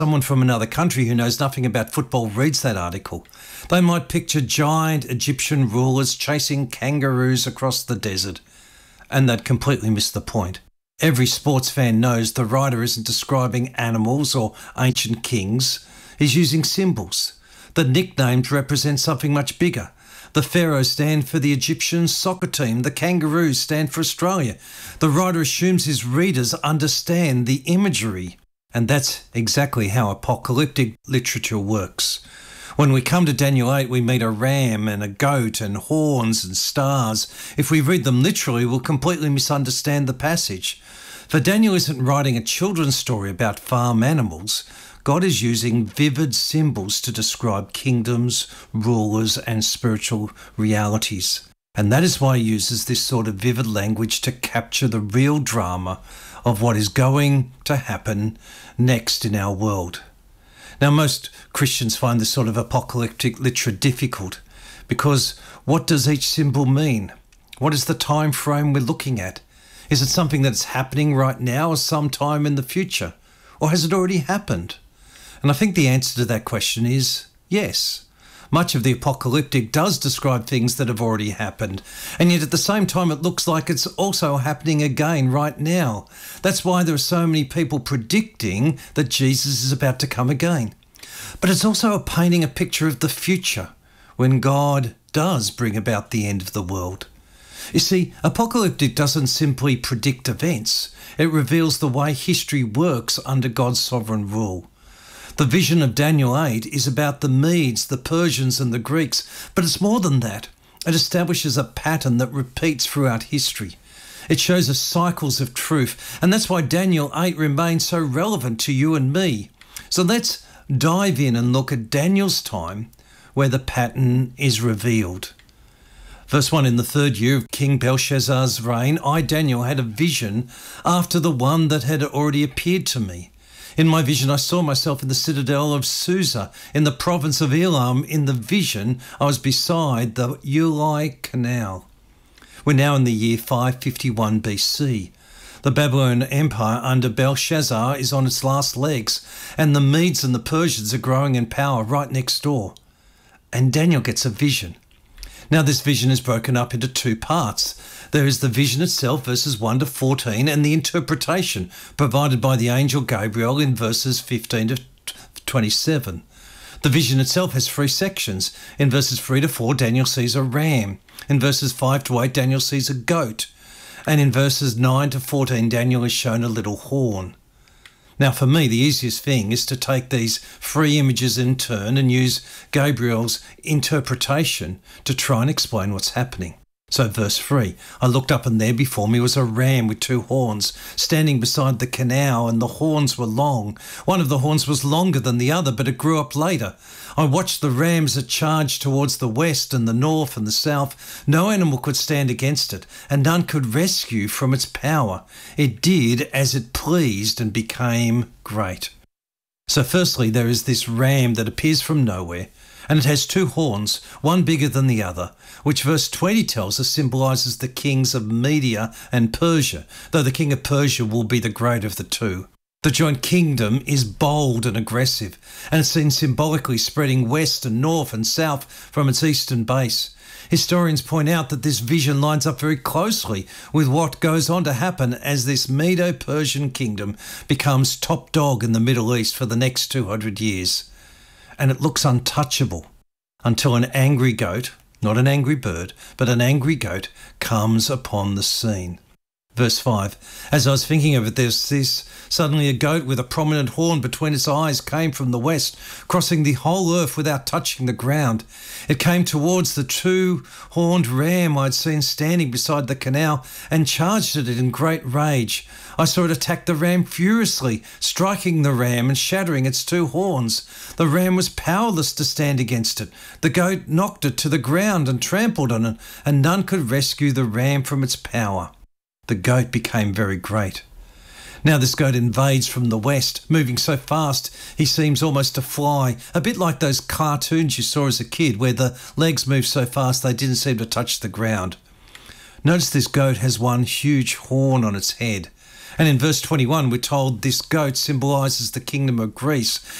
Someone from another country who knows nothing about football reads that article. They might picture giant Egyptian rulers chasing kangaroos across the desert, and they'd completely miss the point. Every sports fan knows the writer isn't describing animals or ancient kings. He's using symbols. The nicknames represent something much bigger. The pharaohs stand for the Egyptian soccer team. The kangaroos stand for Australia. The writer assumes his readers understand the imagery. And that's exactly how apocalyptic literature works. When we come to Daniel 8, we meet a ram and a goat and horns and stars. If we read them literally, we'll completely misunderstand the passage. For Daniel isn't writing a children's story about farm animals. God is using vivid symbols to describe kingdoms, rulers, and spiritual realities. And that is why he uses this sort of vivid language to capture the real drama of what is going to happen next in our world. Now, most Christians find this sort of apocalyptic literature difficult because what does each symbol mean? What is the time frame we're looking at? Is it something that's happening right now or sometime in the future? Or has it already happened? And I think the answer to that question is yes. Much of the apocalyptic does describe things that have already happened, and yet at the same time it looks like it's also happening again right now. That's why there are so many people predicting that Jesus is about to come again. But it's also painting a picture of the future, when God does bring about the end of the world. You see, apocalyptic doesn't simply predict events, it reveals the way history works under God's sovereign rule. The vision of Daniel 8 is about the Medes, the Persians and the Greeks, but it's more than that. It establishes a pattern that repeats throughout history. It shows us cycles of truth, and that's why Daniel 8 remains so relevant to you and me. So let's dive in and look at Daniel's time where the pattern is revealed. Verse 1, in the 3rd year of King Belshazzar's reign, I, Daniel, had a vision after the one that had already appeared to me. In my vision, I saw myself in the citadel of Susa, in the province of Elam. In the vision, I was beside the Ulai Canal. We're now in the year 551 BC. The Babylonian Empire under Belshazzar is on its last legs, and the Medes and the Persians are growing in power right next door. And Daniel gets a vision. Now, this vision is broken up into two parts. There is the vision itself, verses 1 to 14, and the interpretation provided by the angel Gabriel in verses 15 to 27. The vision itself has 3 sections. In verses 3 to 4, Daniel sees a ram. In verses 5 to 8, Daniel sees a goat. And in verses 9 to 14, Daniel is shown a little horn. Now, for me, the easiest thing is to take these 3 images in turn and use Gabriel's interpretation to try and explain what's happening. So verse 3, I looked up and there before me was a ram with 2 horns standing beside the canal, and the horns were long. One of the horns was longer than the other, but it grew up later. I watched the ram as it charged towards the west and the north and the south. No animal could stand against it, and none could rescue from its power. It did as it pleased and became great. So firstly, there is this ram that appears from nowhere, and it has 2 horns, one bigger than the other, which verse 20 tells us symbolises the kings of Media and Persia, though the king of Persia will be the greater of the 2. The joint kingdom is bold and aggressive, and it's seen symbolically spreading west and north and south from its eastern base. Historians point out that this vision lines up very closely with what goes on to happen as this Medo-Persian kingdom becomes top dog in the Middle East for the next 200 years. And it looks untouchable until an angry goat, not an angry bird, but an angry goat, comes upon the scene. Verse 5, as I was thinking of it, there's this, suddenly a goat with a prominent horn between its eyes came from the west, crossing the whole earth without touching the ground. It came towards the 2-horned ram I'd seen standing beside the canal and charged at it in great rage. I saw it attack the ram furiously, striking the ram and shattering its 2 horns. The ram was powerless to stand against it. The goat knocked it to the ground and trampled on it, and none could rescue the ram from its power. The goat became very great. Now this goat invades from the west, moving so fast he seems almost to fly, a bit like those cartoons you saw as a kid where the legs moved so fast they didn't seem to touch the ground. Notice this goat has one huge horn on its head, And in verse 21, we're told this goat symbolises the kingdom of Greece.